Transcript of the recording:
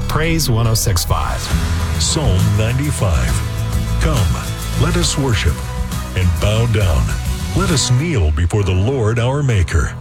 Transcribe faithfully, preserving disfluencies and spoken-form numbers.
Praise one oh six point five. Psalm ninety-five. Come, let us worship and bow down. Let us kneel before the Lord our Maker.